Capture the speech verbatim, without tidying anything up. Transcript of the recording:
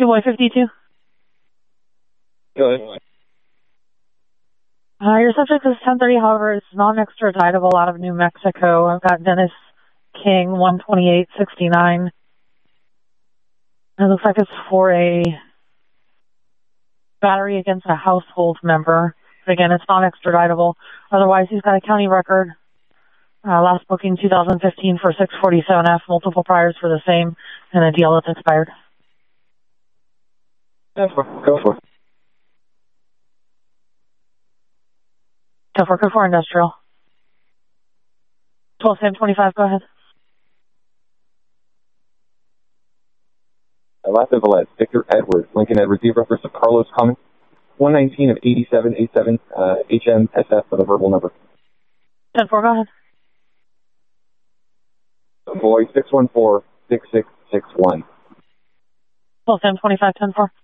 Two boy fifty-two. Go ahead. Uh, your subject is ten thirty, however, it's non-extraditable out of New Mexico. I've got Dennis King, one twenty-eight sixty-nine. It looks like it's for a battery against a household member. But again, it's non-extraditable. Otherwise, he's got a county record. Uh, last booking two thousand fifteen for six forty-seven F, multiple priors for the same, and a deal that's expired. Go for Go for Go for Go for industrial. twelve ten twenty-five, go ahead. Last Valette, Victor Edwards, Lincoln Edwards, Zebra versus Carlos Cummins, one nineteen of eighty-seven eighty-seven, uh, H M S F for the verbal number. ten four, go ahead. Boy, six one four, six six six one. twelve ten twenty-five, ten four.